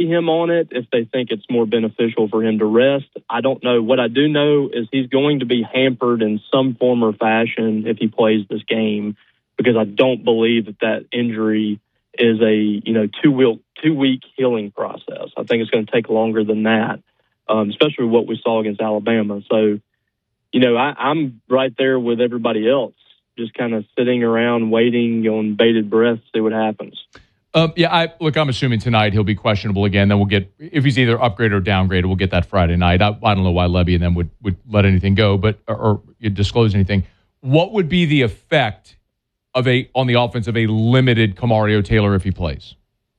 him on it if they think it's more beneficial for him to rest. I don't know. What I do know is he's going to be hampered in some form or fashion if he plays this game, because I don't believe that injury is a 2-week healing process. I think it's going to take longer than that, especially what we saw against Alabama. So, I'm right there with everybody else, just kind of sitting around waiting on bated breath to see what happens. I'm assuming tonight he'll be questionable again. Then we'll get, if he's either upgraded or downgraded, we'll get that Friday night. I don't know why Levy and them would let anything go, or disclose anything. What would be the effect on the offense of a limited Kamario Taylor if he plays?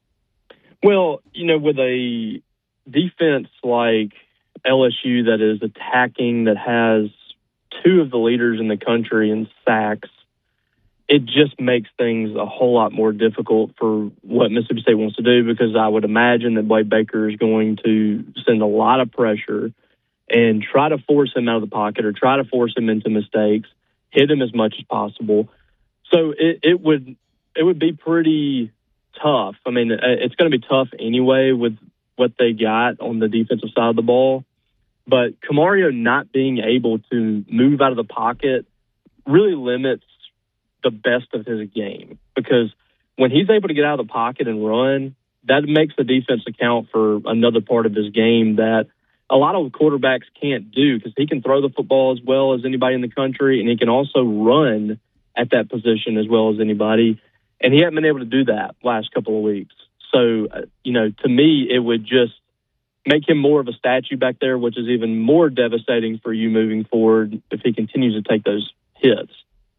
Well, with a defense like LSU that is attacking, that has two of the leaders in the country in sacks, it just makes things a whole lot more difficult for what Mississippi State wants to do, because I would imagine that Blake Baker is going to send a lot of pressure and try to force him out of the pocket or try to force him into mistakes, hit him as much as possible. So it would be pretty tough. I mean, it's going to be tough anyway with what they got on the defensive side of the ball. But Kamario not being able to move out of the pocket really limits the best of his game, because when he's able to get out of the pocket and run, that makes the defense account for another part of his game that a lot of quarterbacks can't do, because he can throw the football as well as anybody in the country, and he can also run at that position as well as anybody. And he hasn't been able to do that last couple of weeks. So, to me, it would just make him more of a statue back there, which is even more devastating for you moving forward if he continues to take those hits.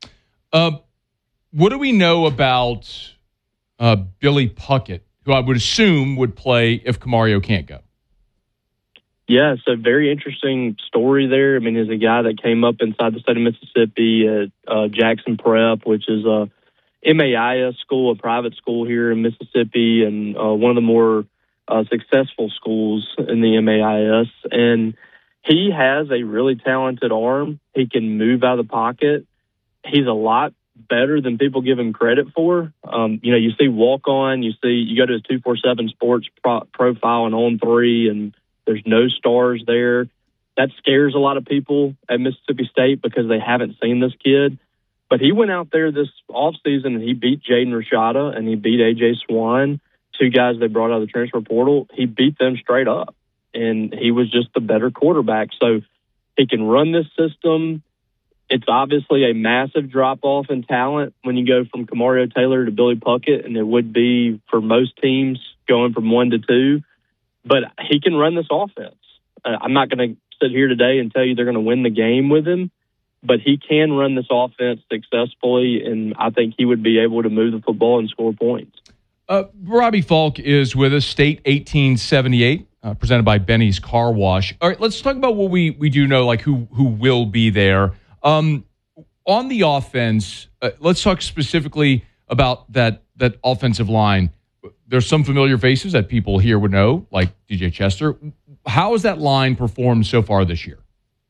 What do we know about Billy Puckett, who I would assume would play if Kamario can't go? Yeah, it's a very interesting story there. I mean, he's a guy that came up inside the state of Mississippi at Jackson Prep, which is a MAIS school, a private school here in Mississippi, and one of the more successful schools in the MAIS. And he has a really talented arm. He can move out of the pocket. He's a lot better than people give him credit for. You see Walk On, you go to his 247 Sports profile and On3, and there's no stars there. That scares a lot of people at Mississippi State because they haven't seen this kid. But he went out there this offseason and he beat Jaden Rashada and he beat A.J. Swan, two guys they brought out of the transfer portal. He beat them straight up, and he was just the better quarterback. So he can run this system. It's obviously a massive drop-off in talent when you go from Kamario Taylor to Billy Puckett, and it would be for most teams going from 1 to 2. But he can run this offense. I'm not going to sit here today and tell you they're going to win the game with him, but he can run this offense successfully, and I think he would be able to move the football and score points. Robbie Falk is with us, State 1878, presented by Benny's Car Wash. All right, let's talk about what we do know, like who will be there. On the offense, let's talk specifically about that offensive line. There's some familiar faces that people here would know, like DJ Chester. How has that line performed so far this year?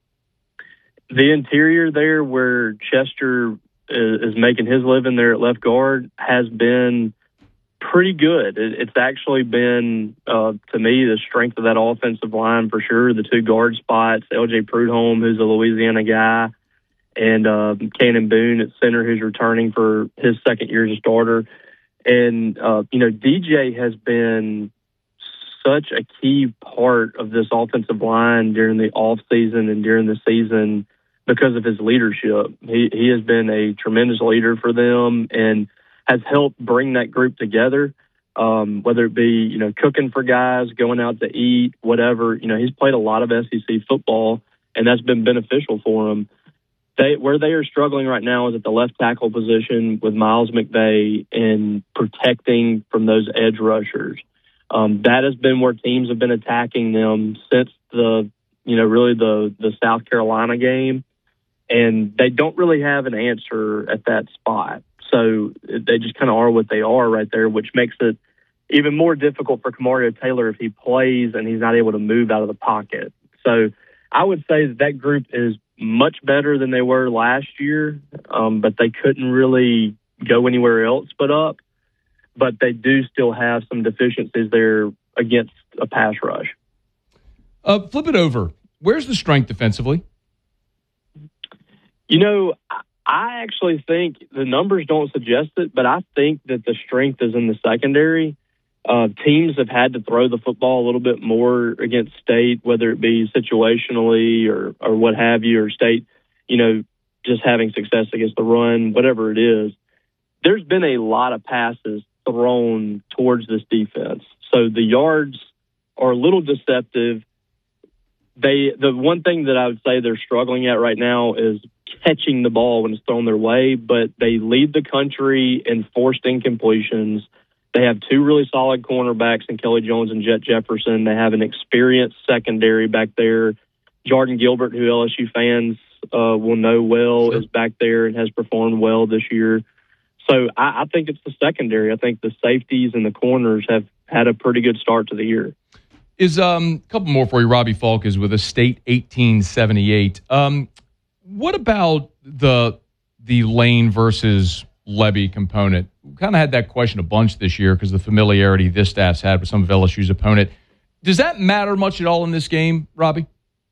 The interior there, where Chester is making his living there at left guard, has been pretty good. It's actually been, to me, the strength of that offensive line for sure. The two guard spots, L.J. Prudhomme, who's a Louisiana guy, and Cannon Boone at center, who's returning for his second year as a starter. And, DJ has been such a key part of this offensive line during the off season and during the season because of his leadership. He has been a tremendous leader for them and has helped bring that group together, whether it be, cooking for guys, going out to eat, whatever. He's played a lot of SEC football, and that's been beneficial for him. Where they are struggling right now is at the left tackle position with Miles McVay and protecting from those edge rushers. That has been where teams have been attacking them since the South Carolina game, and they don't really have an answer at that spot. So they just kind of are what they are right there, which makes it even more difficult for Kamario Taylor if he plays and he's not able to move out of the pocket. So I would say that group is much better than they were last year, but they couldn't really go anywhere else but up. But they do still have some deficiencies there against a pass rush. Flip it over. Where's the strength defensively? I actually think the numbers don't suggest it, but I think that the strength is in the secondary. Teams have had to throw the football a little bit more against State, whether it be situationally or what have you, or State, just having success against the run, whatever it is. There's been a lot of passes thrown towards this defense. So the yards are a little deceptive. The one thing that I would say they're struggling at right now is catching the ball when it's thrown their way, but they lead the country in forced incompletions. They have two really solid cornerbacks in Kelly Jones and Jet Jefferson. They have an experienced secondary back there. Jordan Gilbert, who LSU fans will know well, is back there and has performed well this year. So I think it's the secondary. I think the safeties and the corners have had a pretty good start to the year. Is a couple more for you. Robbie Falk is with us, State 1878. What about the Lane versus Lebby component? We kind of had that question a bunch this year because of the familiarity this staff's had with some of LSU's opponent. Does that matter much at all in this game, Robbie?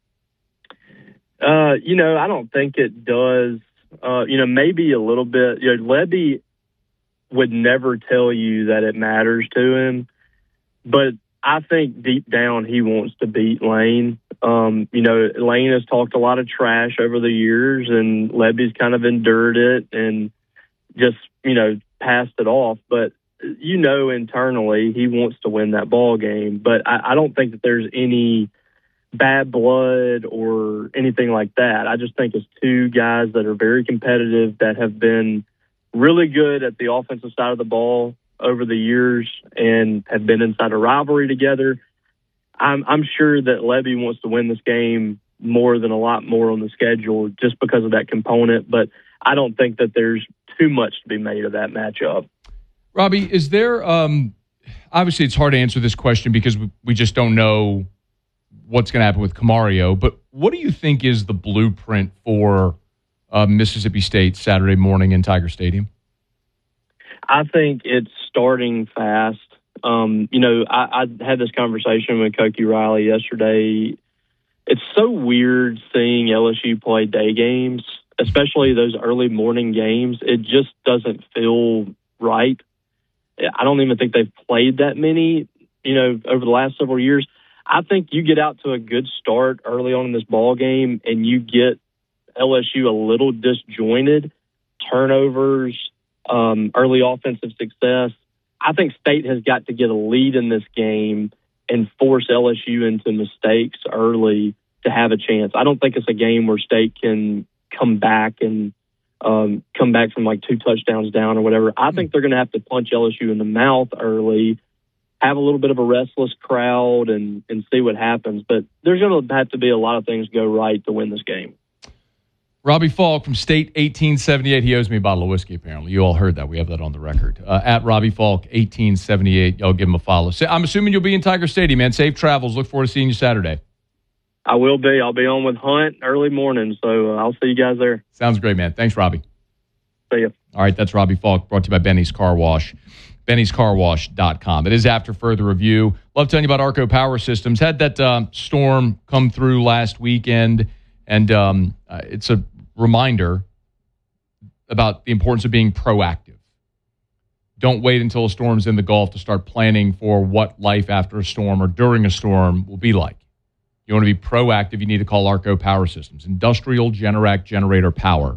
I don't think it does. Maybe a little bit. Lebby would never tell you that it matters to him, but I think deep down he wants to beat Lane. Lane has talked a lot of trash over the years, and Lebby's kind of endured it and just, passed it off. But, internally he wants to win that ball game. But I don't think that there's any bad blood or anything like that. I just think it's two guys that are very competitive, that have been really good at the offensive side of the ball over the years and have been inside a rivalry together. I'm sure that Lebby wants to win this game more than a lot more on the schedule just because of that component, but I don't think that there's too much to be made of that matchup. Robbie, is there obviously it's hard to answer this question because we just don't know what's going to happen with Camario, but what do you think is the blueprint for Mississippi State Saturday morning in Tiger Stadium? I think it's starting fast. I had this conversation with Cokie Riley yesterday. It's so weird seeing LSU play day games, especially those early morning games. It just doesn't feel right. I don't even think they've played that many, over the last several years. I think you get out to a good start early on in this ball game and you get LSU a little disjointed, turnovers, early offensive success. I think State has got to get a lead in this game and force LSU into mistakes early to have a chance. I don't think it's a game where State can come back and come back from like 2 touchdowns down or whatever. I think they're going to have to punch LSU in the mouth early, have a little bit of a restless crowd, and see what happens. But there's going to have to be a lot of things go right to win this game. Robbie Falk from State 1878. He owes me a bottle of whiskey, apparently. You all heard that. We have that on the record. At Robbie Falk 1878. Y'all give him a follow. I'm assuming you'll be in Tiger Stadium, man. Safe travels. Look forward to seeing you Saturday. I will be. I'll be on with Hunt early morning, so I'll see you guys there. Sounds great, man. Thanks, Robbie. See you. All right, that's Robbie Falk, brought to you by Benny's Car Wash. Benny'sCarWash.com. It is after further review. Love telling you about Arco Power Systems. Had that storm come through last weekend, and it's a reminder about the importance of being proactive. Don't wait until a storm's in the Gulf to start planning for what life after a storm or during a storm will be like. You want to be proactive, you need to call Arco Power Systems. Industrial Generac Generator Power.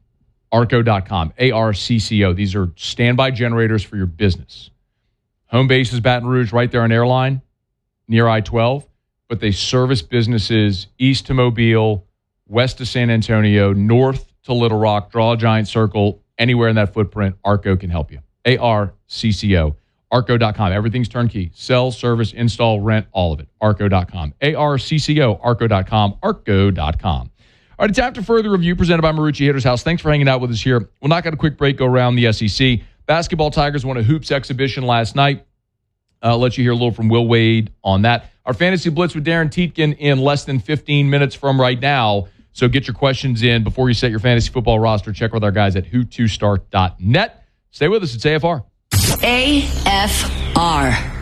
Arco.com, ARCCO. These are standby generators for your business. Home base is Baton Rouge, right there on Airline, near I-12, but they service businesses east to Mobile, west to San Antonio, north to Little Rock. Draw a giant circle. Anywhere in that footprint, Arco can help you. ARCCO. Arco.com. Everything's turnkey. Sell, service, install, rent, all of it. Arco.com. ARCCO. Arco.com. Arco.com. All right, it's after further review presented by Marucci Hitter's House. Thanks for hanging out with us here. We'll knock out a quick break, go around the SEC. Basketball Tigers won a hoops exhibition last night. I'll let you hear a little from Will Wade on that. Our Fantasy Blitz with Darren Tietgen in less than 15 minutes from right now. So get your questions in before you set your fantasy football roster. Check with our guys at who2start.net. Stay with us. It's AFR. AFR.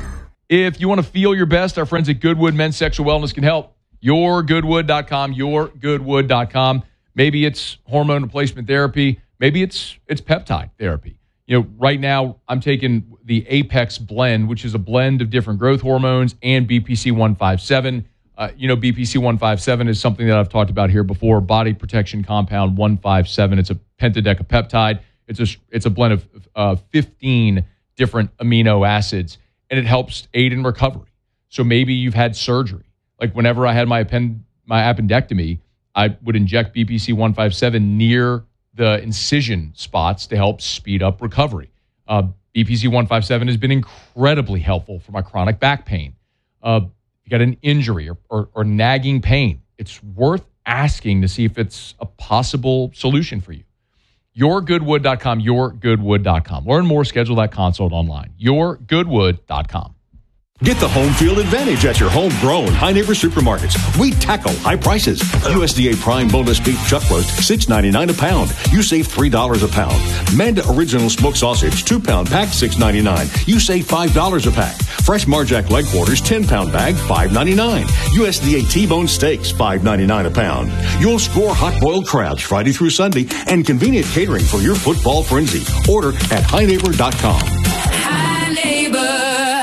If you want to feel your best, our friends at Goodwood Men's Sexual Wellness can help. YourGoodwood.com, YourGoodwood.com. Maybe it's hormone replacement therapy. Maybe it's peptide therapy. Right now I'm taking the Apex blend, which is a blend of different growth hormones and BPC 157. BPC 157 is something that I've talked about here before. Body protection compound 157. It's a pentadecapeptide. It's a blend of 15 different amino acids, and it helps aid in recovery. So maybe you've had surgery. Like whenever I had my appendectomy, I would inject BPC 157 near the incision spots to help speed up recovery. BPC 157 has been incredibly helpful for my chronic back pain. You got an injury or nagging pain, it's worth asking to see if it's a possible solution for you. YourGoodwood.com, YourGoodwood.com. Learn more, schedule that consult online. YourGoodwood.com. Get the home field advantage at your homegrown High Neighbor Supermarkets. We tackle high prices. USDA Prime Boneless Beef Chuck Roast, $6.99 a pound. You save $3 a pound. Manda Original Smoked Sausage, 2-pound pack, $6.99. You save $5 a pack. Fresh Marjack Leg Quarters, 10-pound bag, $5.99. USDA T-Bone Steaks, $5.99 a pound. You'll score hot-boiled crabs Friday through Sunday and convenient catering for your football frenzy. Order at HighNeighbor.com. High Neighbor.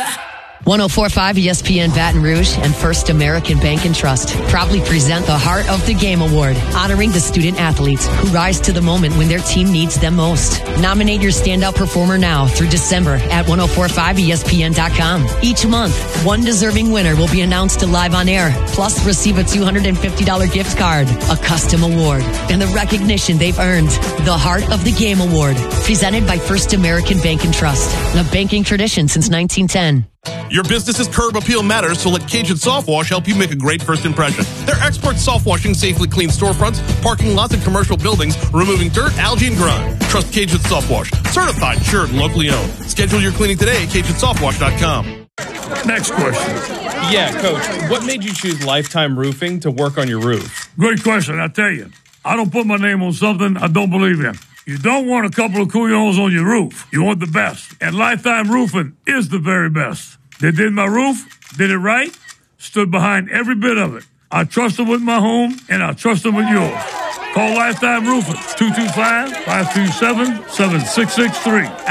104.5 ESPN Baton Rouge and First American Bank and Trust proudly present the Heart of the Game Award, honoring the student athletes who rise to the moment when their team needs them most. Nominate your standout performer now through December at 1045ESPN.com. Each month, one deserving winner will be announced live on air, plus receive a $250 gift card, a custom award, and the recognition they've earned. The Heart of the Game Award, presented by First American Bank and Trust, a banking tradition since 1910. Your business's curb appeal matters, so let Cajun Soft Wash help you make a great first impression. Their expert soft washing safely cleans storefronts, parking lots, and commercial buildings, removing dirt, algae, and grime. Trust Cajun Soft Wash. Certified, insured, and locally owned. Schedule your cleaning today at CajunSoftWash.com. Next question. Yeah, Coach, what made you choose Lifetime Roofing to work on your roof? Great question, I tell you. I don't put my name on something I don't believe in. You don't want a couple of couillons on your roof. You want the best. And Lifetime Roofing is the very best. They did my roof, did it right, stood behind every bit of it. I trust them with my home, and I trust them with yours. Call Lifetime Roofing, 225-527-7663.